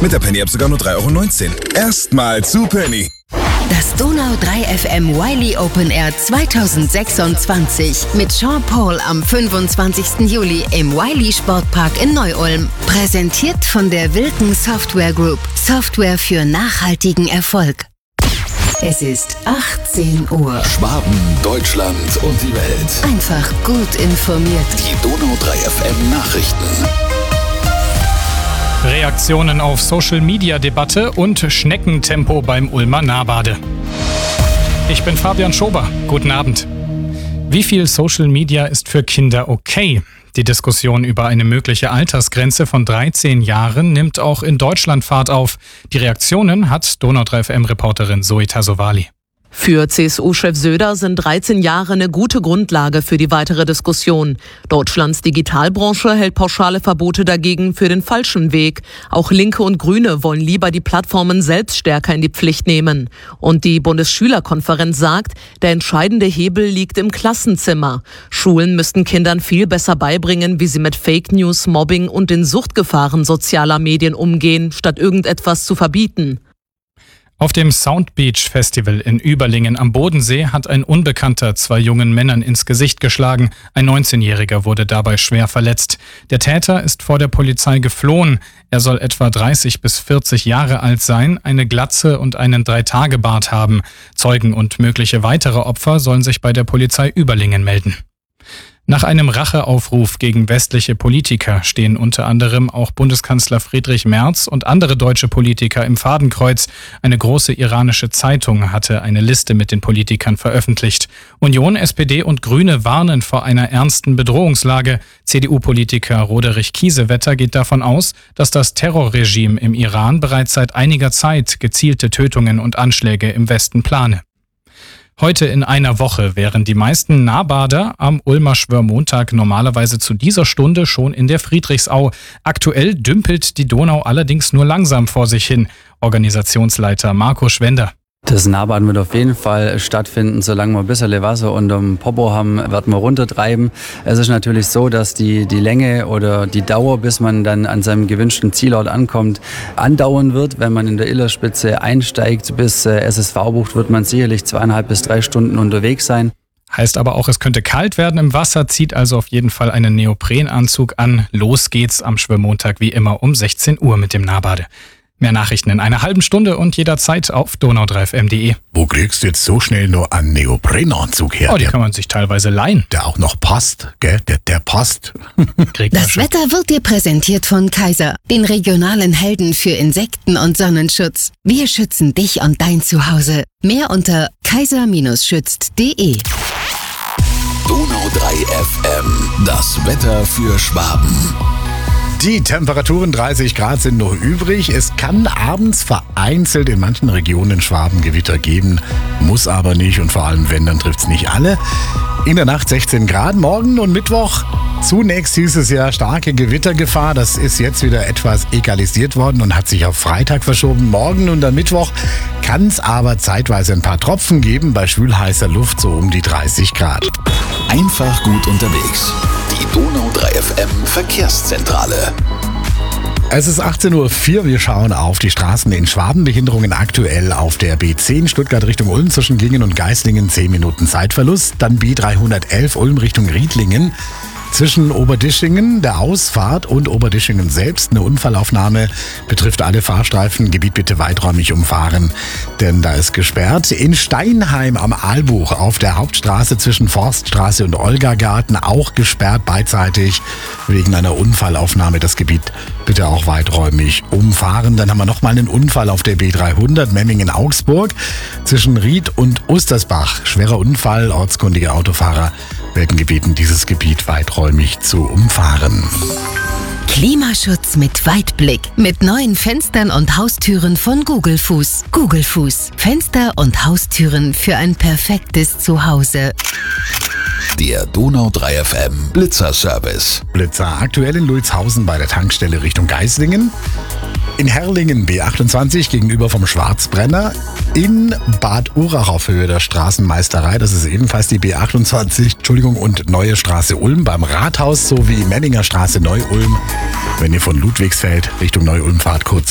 Mit der Penny-App sogar nur 3,19 €. Erstmal zu Penny. Das Donau 3 FM Wiley Open Air 2026 mit Sean Paul am 25. Juli im Wiley Sportpark in Neu-Ulm. Präsentiert von der Wilken Software Group. Software für nachhaltigen Erfolg. Es ist 18 Uhr. Schwaben, Deutschland und die Welt. Einfach gut informiert. Die Donau 3 FM Nachrichten. Reaktionen auf Social-Media-Debatte und Schneckentempo beim Ulmer Nahbade. Ich bin Fabian Schober. Guten Abend. Wie viel Social Media ist für Kinder okay? Die Diskussion über eine mögliche Altersgrenze von 13 Jahren nimmt auch in Deutschland Fahrt auf. Die Reaktionen hat Donau 3 FM-Reporterin Zoe Tassovali. Für CSU-Chef Söder sind 13 Jahre eine gute Grundlage für die weitere Diskussion. Deutschlands Digitalbranche hält pauschale Verbote dagegen für den falschen Weg. Auch Linke und Grüne wollen lieber die Plattformen selbst stärker in die Pflicht nehmen. Und die Bundesschülerkonferenz sagt, der entscheidende Hebel liegt im Klassenzimmer. Schulen müssten Kindern viel besser beibringen, wie sie mit Fake News, Mobbing und den Suchtgefahren sozialer Medien umgehen, statt irgendetwas zu verbieten. Auf dem Sound Beach Festival in Überlingen am Bodensee hat ein Unbekannter 2 jungen Männern ins Gesicht geschlagen. Ein 19-Jähriger wurde dabei schwer verletzt. Der Täter ist vor der Polizei geflohen. Er soll etwa 30 bis 40 Jahre alt sein, eine Glatze und einen 3-Tage-Bart haben. Zeugen und mögliche weitere Opfer sollen sich bei der Polizei Überlingen melden. Nach einem Racheaufruf gegen westliche Politiker stehen unter anderem auch Bundeskanzler Friedrich Merz und andere deutsche Politiker im Fadenkreuz. Eine große iranische Zeitung hatte eine Liste mit den Politikern veröffentlicht. Union, SPD und Grüne warnen vor einer ernsten Bedrohungslage. CDU-Politiker Roderich Kiesewetter geht davon aus, dass das Terrorregime im Iran bereits seit einiger Zeit gezielte Tötungen und Anschläge im Westen plane. Heute in einer Woche wären die meisten Nahbader am Ulmer Schwörmontag normalerweise zu dieser Stunde schon in der Friedrichsau. Aktuell dümpelt die Donau allerdings nur langsam vor sich hin. Organisationsleiter Marco Schwender. Das Nahbaden wird auf jeden Fall stattfinden, solange wir ein bisschen Wasser unterm Popo haben, werden wir runtertreiben. Es ist natürlich so, dass die Länge oder die Dauer, bis man dann an seinem gewünschten Zielort ankommt, andauern wird. Wenn man in der Illerspitze einsteigt bis SSV-Bucht, wird man sicherlich 2,5 bis 3 Stunden unterwegs sein. Heißt aber auch, es könnte kalt werden im Wasser, zieht also auf jeden Fall einen Neoprenanzug an. Los geht's am Schwörmontag wie immer um 16 Uhr mit dem Nahbade. Mehr Nachrichten in einer halben Stunde und jederzeit auf donau3fm.de. Wo kriegst du jetzt so schnell nur einen Neoprenanzug her? Oh, die kann man sich teilweise leihen. Der auch noch passt, gell? Der passt. Das Wetter wird dir präsentiert von Kaiser, den regionalen Helden für Insekten- und Sonnenschutz. Wir schützen dich und dein Zuhause. Mehr unter kaiser-schützt.de. Donau 3 FM. Das Wetter für Schwaben. Die Temperaturen 30 Grad sind noch übrig. Es kann abends vereinzelt in manchen Regionen Schwabengewitter geben, muss aber nicht und vor allem wenn, dann trifft es nicht alle. In der Nacht 16 Grad, morgen und Mittwoch. Zunächst hieß es ja starke Gewittergefahr. Das ist jetzt wieder etwas egalisiert worden und hat sich auf Freitag verschoben. Morgen und am Mittwoch kann es aber zeitweise ein paar Tropfen geben, bei schwülheißer Luft so um die 30 Grad. Einfach gut unterwegs. Die Donau 3 FM Verkehrszentrale. Es ist 18:04 Uhr. Wir schauen auf die Straßen in Schwaben. Behinderungen aktuell auf der B10 Stuttgart Richtung Ulm zwischen Gingen und Geislingen 10 Minuten Zeitverlust. Dann B311 Ulm Richtung Riedlingen. Zwischen Oberdischingen, der Ausfahrt und Oberdischingen selbst eine Unfallaufnahme, betrifft alle Fahrstreifen. Gebiet bitte weiträumig umfahren, denn da ist gesperrt. In Steinheim am Aalbuch auf der Hauptstraße zwischen Forststraße und Olgagarten auch gesperrt beidseitig wegen einer Unfallaufnahme. Das Gebiet bitte auch weiträumig umfahren. Dann haben wir nochmal einen Unfall auf der B300 Memmingen-Augsburg zwischen Ried und Ustersbach. Schwerer Unfall, ortskundige Autofahrer werden gebeten, dieses Gebiet weiträumig zu umfahren. Klimaschutz mit Weitblick. Mit neuen Fenstern und Haustüren von Google Fuß. Google Fuß. Fenster und Haustüren für ein perfektes Zuhause. Der Donau 3 FM Blitzerservice. Blitzer aktuell in Lulzhausen bei der Tankstelle Richtung Geislingen. In Herrlingen B28 gegenüber vom Schwarzbrenner. In Bad Urach auf Höhe der Straßenmeisterei, das ist ebenfalls die B28, und Neue Straße Ulm beim Rathaus sowie Menninger Straße Neu-Ulm. Wenn ihr von Ludwigsfeld Richtung Neu-Ulm fahrt, kurz